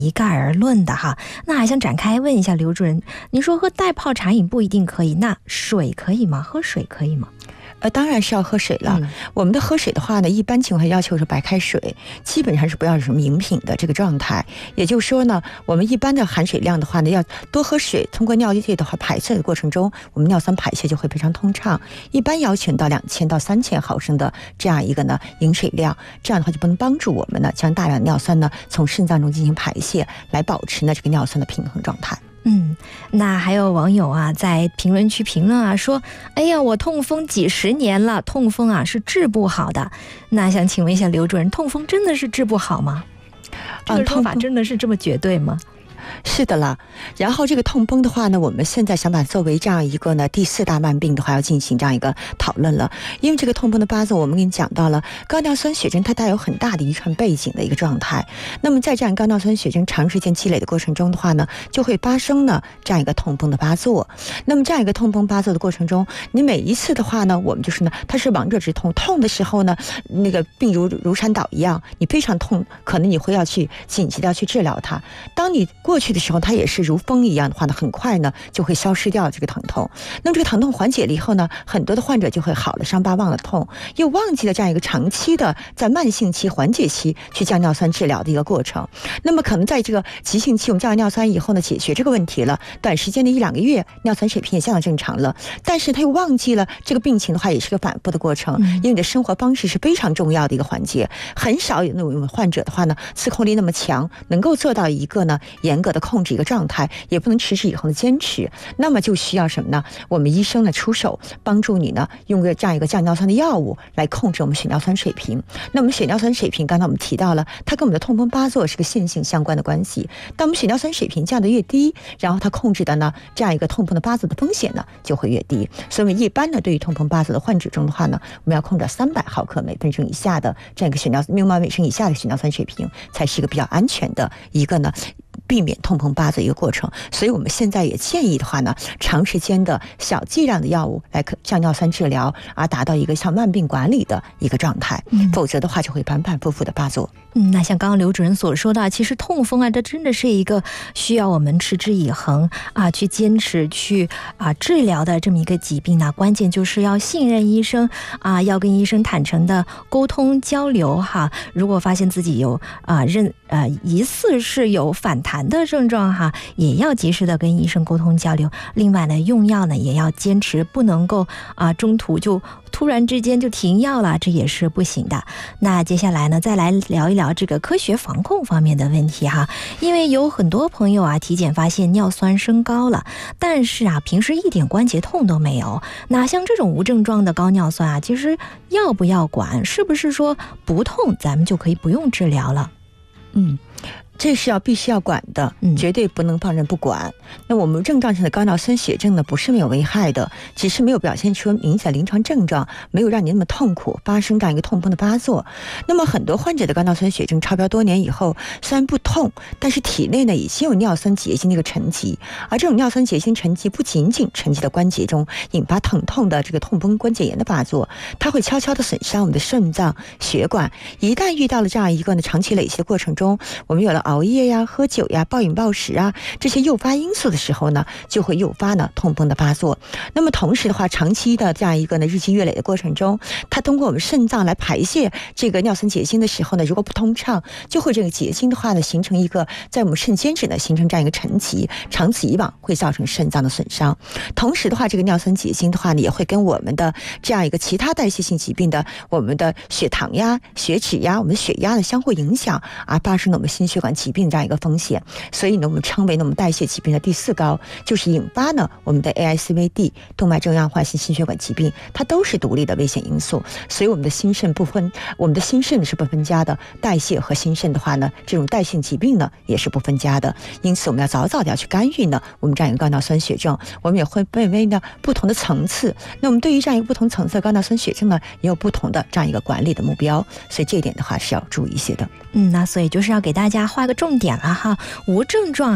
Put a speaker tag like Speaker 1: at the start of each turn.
Speaker 1: 一概而论的哈。那还想展开问一下刘主任，你说喝代泡茶饮不一定可以，那水可以吗？喝水可以吗？
Speaker 2: 当然是要喝水了。我们的喝水的话呢，一般情况下要求是白开水，基本上是不要有什么饮品的这个状态。也就是说呢，我们一般的含水量的话呢，要多喝水，通过尿液的话排泄的过程中，我们尿酸排泄就会非常通畅。一般要求到2000到3000毫升的这样一个呢饮水量，这样的话就不能帮助我们呢将大量尿酸呢从肾脏中进行排泄，来保持呢这个尿酸的平衡状态。
Speaker 1: 那还有网友啊在评论区评论啊说，哎呀，我痛风几10年了，痛风啊是治不好的。那想请问一下刘主任，痛风真的是治不好吗？这个说法真的是这么绝对吗？
Speaker 2: 是的了，然后这个痛风的话呢，我们现在想把它作为这样一个呢第4大慢病的话，要进行这样一个讨论了。因为这个痛风的发作，我们给你讲到了高尿酸血症，它带有很大的遗传背景的一个状态。那么在这样高尿酸血症长时间积累的过程中的话呢，就会发生呢这样一个痛风的发作。那么这样一个痛风发作的过程中，你每一次的话呢，我们就是呢，它是亡者之痛，痛的时候呢，那个病如山倒一样，你非常痛，可能你会要去紧急的要去治疗它。当你过去的时候，它也是如风一样的话呢，很快呢就会消失掉这个疼痛。那么这个疼痛缓解了以后呢，很多的患者就会好了伤疤忘了痛，又忘记了这样一个长期的在慢性期缓解期去降尿酸治疗的一个过程。那么可能在这个急性期我们降了尿酸以后呢，解决这个问题了，短时间的1-2个月尿酸水平也降到正常了，但是他又忘记了这个病情的话也是个反复的过程。因为你的生活方式是非常重要的一个环节，很少有那种患者的话呢自控力那么强，能够做到一个呢严格的控制一个状态，也不能持之以恒的坚持，那么就需要什么呢？我们医生呢出手帮助你呢，用这样一个降尿酸的药物来控制我们血尿酸水平。那么血尿酸水平，刚才我们提到了，它跟我们的痛风发作是个线性相关的关系。当我们血尿酸水平降得越低，然后它控制的呢这样一个痛风的发作的风险呢就会越低。所以我们一般呢，对于痛风发作的患者中的话呢，我们要控制300毫克每分升以下的这样一个100每升以下的血尿酸水平，才是一个比较安全的一个呢避免痛风发作一个过程。所以我们现在也建议的话呢，长时间的小剂量的药物来降尿酸治疗，而达到一个像慢病管理的一个状态，否则的话就会反反复复的发作。
Speaker 1: 那像刚刚刘主任所说的，其实痛风啊，这真的是一个需要我们持之以恒啊，去坚持去治疗的这么一个疾病呢。关键就是要信任医生啊，要跟医生坦诚的沟通交流哈。如果发现自己有疑似是有反弹的症状哈，也要及时的跟医生沟通交流。另外呢，用药呢也要坚持，不能够中途就突然之间就停药了，这也是不行的。那接下来呢，再来聊一聊这个科学防控方面的问题哈。因为有很多朋友体检发现尿酸升高了，但是平时一点关节痛都没有。那像这种无症状的高尿酸其实要不要管？是不是说不痛咱们就可以不用治疗了？
Speaker 2: 这是必须要管的，绝对不能放任不管。那我们症状性的高尿酸血症呢，不是没有危害的，只是没有表现出明显临床症状，没有让你那么痛苦，发生这样一个痛风的发作。那么很多患者的高尿酸血症超标多年以后，虽然不痛，但是体内呢已经有尿酸结晶的一个沉积，而这种尿酸结晶沉积不仅仅沉积到关节中，引发疼痛的这个痛风关节炎的发作，它会悄悄的损伤我们的肾脏、血管。一旦遇到了这样一个呢长期累积的过程中，我们有了熬夜呀、喝酒呀、暴饮暴食这些诱发因素的时候呢，就会诱发呢痛风的发作。那么同时的话，长期的这样一个呢日积月累的过程中，它通过我们肾脏来排泄这个尿酸结晶的时候呢，如果不通畅，就会这个结晶的话呢形成一个在我们肾间质呢形成这样一个沉积，长此以往会造成肾脏的损伤。同时的话，这个尿酸结晶的话呢，也会跟我们的这样一个其他代谢性疾病的我们的血糖呀、血脂呀、我们的血压的相互影响，而发生了我们心血管疾病这样一个风险。所以呢，我们称为呢我们代谢疾病的第4高，就是引发呢我们的 AICVD 动脉粥样化性心血管疾病，它都是独立的危险因素。所以我们的心肾是不分家的，代谢和心肾的话呢，这种代谢疾病呢也是不分家的。因此我们要早早的要去干预呢我们这样一个高尿酸血症。我们也会分为呢不同的层次，那我们对于这样一个不同层次的高尿酸血症呢，也有不同的这样一个管理的目标，所以这一点的话是要注意一些的。
Speaker 1: 那所以就是要给大家画个重点了哈，无症状